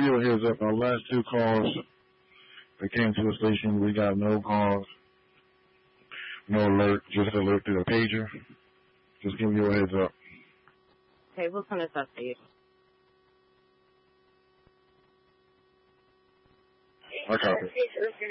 give you a heads up. Our last 2 calls that came to the station, we got no calls, no alert, just alert through the pager. Just giving you a heads up. Okay, we'll send this up to you. I copy.